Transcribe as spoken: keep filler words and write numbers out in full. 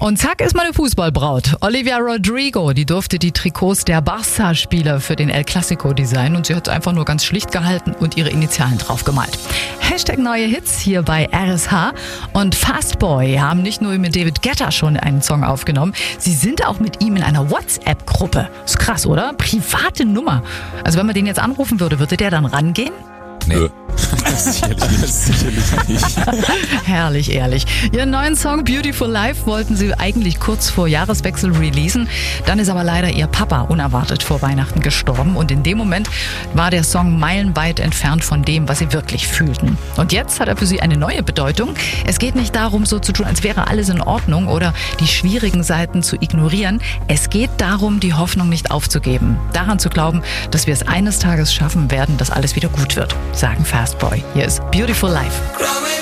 Und zack ist meine Fußballbraut. Olivia Rodrigo, die durfte die Trikots der Barca-Spieler für den El Clasico designen und sie hat es einfach nur ganz schlicht gehalten und ihre Initialen drauf gemalt. Hashtag neue Hits hier bei R S H und Fastboy haben nicht nur mit David Guetta schon einen Song aufgenommen, sie sind auch mit ihm in einer WhatsApp-Gruppe. Ist krass, oder? Private Nummer. Also wenn man den jetzt anrufen würde, würde der dann rangehen? Nee. sicherlich nicht. sicherlich nicht. Herrlich, ehrlich. Ihren neuen Song Beautiful Life wollten sie eigentlich kurz vor Jahreswechsel releasen. Dann ist aber leider ihr Papa unerwartet vor Weihnachten gestorben. Und in dem Moment war der Song meilenweit entfernt von dem, was sie wirklich fühlten. Und jetzt hat er für sie eine neue Bedeutung. Es geht nicht darum, so zu tun, als wäre alles in Ordnung oder die schwierigen Seiten zu ignorieren. Es geht darum, die Hoffnung nicht aufzugeben. Daran zu glauben, dass wir es eines Tages schaffen werden, dass alles wieder gut wird, sagen Fastboy. Hier ist Beautiful Life.